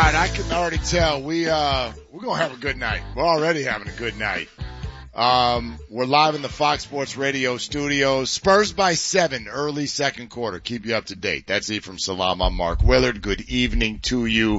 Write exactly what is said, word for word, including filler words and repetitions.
right, I can already tell we uh we're gonna have a good night. We're already having a good night. Um, we're live in the Fox Sports Radio studios. Spurs by seven, early second quarter. Keep you up to date. That's it from Salam. I'm Mark Willard. Good evening to you.